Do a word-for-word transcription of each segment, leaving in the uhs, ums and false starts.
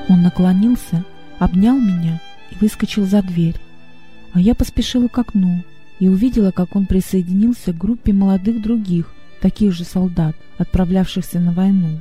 Он наклонился, обнял меня и выскочил за дверь, а я поспешила к окну и увидела, как он присоединился к группе молодых других, таких же солдат, отправлявшихся на войну.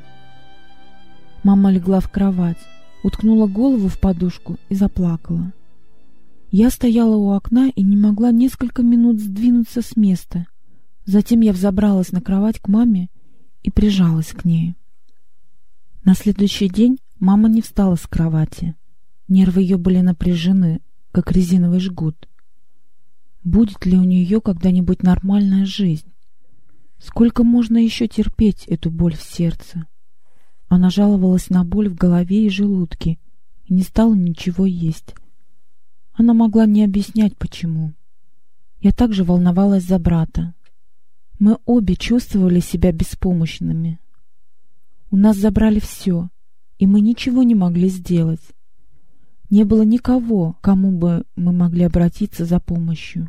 Мама легла в кровать, уткнула голову в подушку и заплакала. Я стояла у окна и не могла несколько минут сдвинуться с места. Затем я взобралась на кровать к маме и прижалась к ней. На следующий день мама не встала с кровати. Нервы ее были напряжены, как резиновый жгут. Будет ли у нее когда-нибудь нормальная жизнь? Сколько можно еще терпеть эту боль в сердце? Она жаловалась на боль в голове и желудке и не стала ничего есть. Она могла не объяснять, почему. Я также волновалась за брата. Мы обе чувствовали себя беспомощными. У нас забрали все, и мы ничего не могли сделать. Не было никого, к кому бы мы могли обратиться за помощью.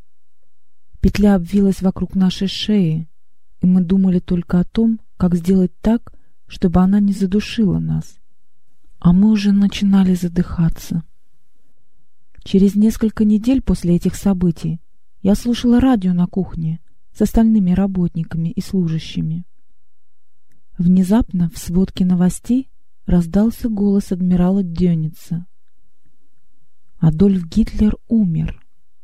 Петля обвилась вокруг нашей шеи, и мы думали только о том, как сделать так, чтобы она не задушила нас. А мы уже начинали задыхаться. Через несколько недель после этих событий я слушала радио на кухне с остальными работниками и служащими. Внезапно в сводке новостей раздался голос адмирала Дёница. Адольф Гитлер умер.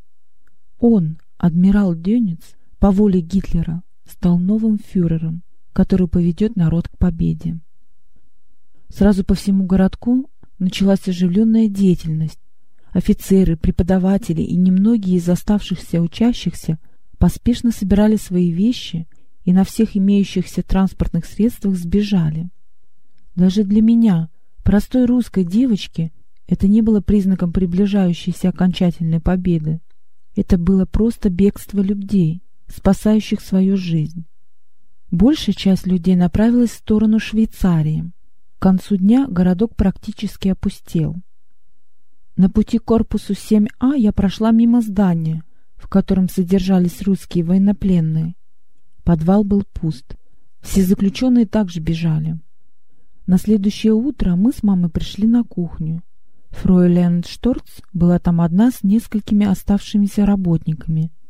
Он, адмирал Дёниц, по воле Гитлера, стал новым фюрером, который поведет народ к победе. Сразу по всему городку началась оживленная деятельность. Офицеры, преподаватели и немногие из оставшихся учащихся поспешно собирали свои вещи и на всех имеющихся транспортных средствах сбежали. Даже для меня, простой русской девочки, это не было признаком приближающейся окончательной победы. Это было просто бегство людей, спасающих свою жизнь. Большая часть людей направилась в сторону Швейцарии. К концу дня городок практически опустел. На пути к корпусу семь А я прошла мимо здания, в котором содержались русские военнопленные. Подвал был пуст. Все заключенные также бежали. На следующее утро мы с мамой пришли на кухню. Фройлен Шторц была там одна с несколькими оставшимися работниками.